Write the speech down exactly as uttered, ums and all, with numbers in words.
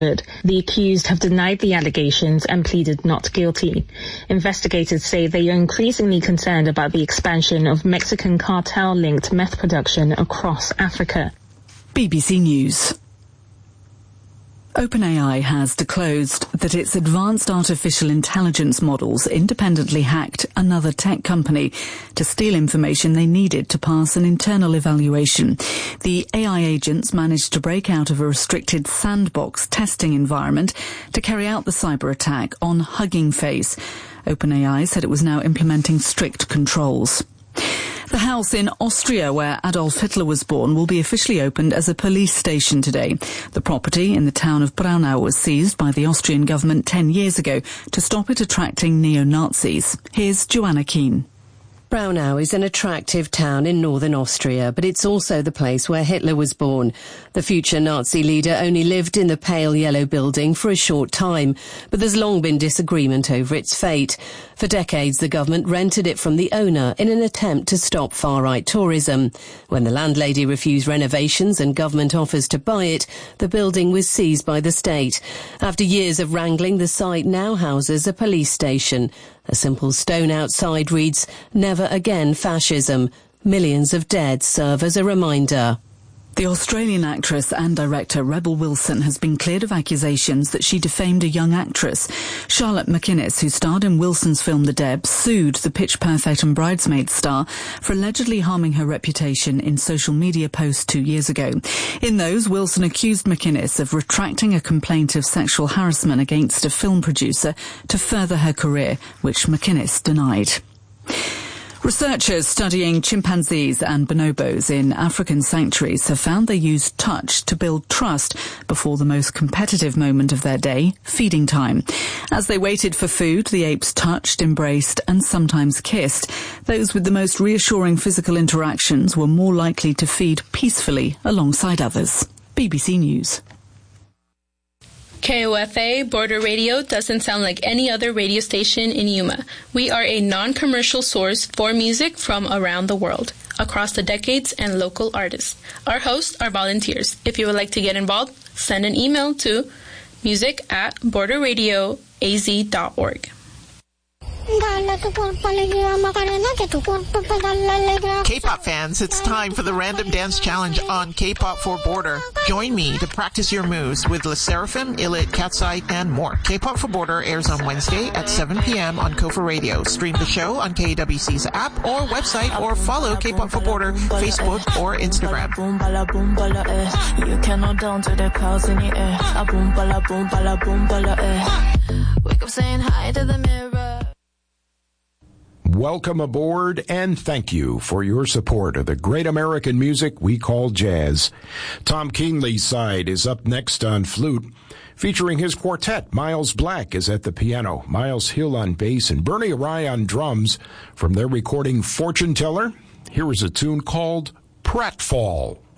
The accused have denied the allegations and pleaded not guilty. Investigators say they are increasingly concerned about the expansion of Mexican cartel-linked meth production across Africa. B B C News. OpenAI has disclosed that its advanced artificial intelligence models independently hacked another tech company to steal information they needed to pass an internal evaluation. The A I agents managed to break out of a restricted sandbox testing environment to carry out the cyber attack on Hugging Face. OpenAI said it was now implementing strict controls. The house in Austria where Adolf Hitler was born will be officially opened as a police station today. The property in the town of Braunau was seized by the Austrian government ten years ago to stop it attracting neo-Nazis. Here's Joanna Keane. Braunau is an attractive town in northern Austria, but it's also the place where Hitler was born. The future Nazi leader only lived in the pale yellow building for a short time, but there's long been disagreement over its fate. For decades, the government rented it from the owner in an attempt to stop far-right tourism. When the landlady refused renovations and government offers to buy it, the building was seized by the state. After years of wrangling, the site now houses a police station. A simple stone outside reads, "Never again fascism. Millions of dead serve as a reminder." The Australian actress and director Rebel Wilson has been cleared of accusations that she defamed a young actress. Charlotte McInnes, who starred in Wilson's film The Debs, sued the Pitch Perfect and Bridesmaids star for allegedly harming her reputation in social media posts two years ago. In those, Wilson accused McInnes of retracting a complaint of sexual harassment against a film producer to further her career, which McInnes denied. Researchers studying chimpanzees and bonobos in African sanctuaries have found they use touch to build trust before the most competitive moment of their day, feeding time. As they waited for food, the apes touched, embraced and sometimes kissed. Those with the most reassuring physical interactions were more likely to feed peacefully alongside others. B B C News. K O F A Border Radio doesn't sound like any other radio station in Yuma. We are a non-commercial source for music from around the world, across the decades and local artists. Our hosts are volunteers. If you would like to get involved, send an email to music at border radio a z dot org. K-pop fans, it's time for the Random Dance Challenge on K-pop for Border. Join me to practice your moves with Le Seraphim, Ilit, Katseye, and more. K-pop for Border airs on Wednesday at seven p.m. on Kofa Radio. Stream the show on K W C's app or website, or follow K-pop for Border Facebook or Instagram. You cannot down to the clouds in the air. Boom, bala, boom, bala, boom, bala, eh. Wake up saying hi to the mirror. Welcome aboard and thank you for your support of the great American music we call jazz. Tom Keenley's side is up next on flute. Featuring his quartet, Miles Black is at the piano, Miles Hill on bass, and Bernie Arai on drums. From their recording Fortune Teller, here is a tune called Pratfall.